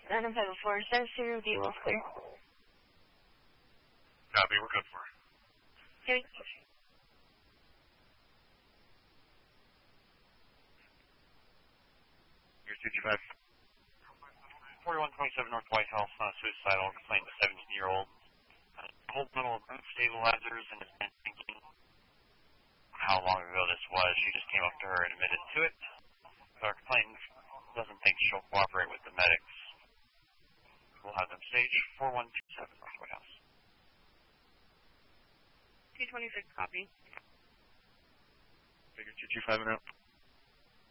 Adam 504, send through the wolf clear. Copy, we're good for it. Okay. Here's 225. 4127 North White House, suicidal, complaint to 17-year-old. Cold middle of boot stabilizers and has been thinking how long ago this was. She just came up to her and admitted to it. But our complainant doesn't think she'll cooperate with the medics. We'll have them stage 4127 North White House. 226, copy. Figure 225 and out.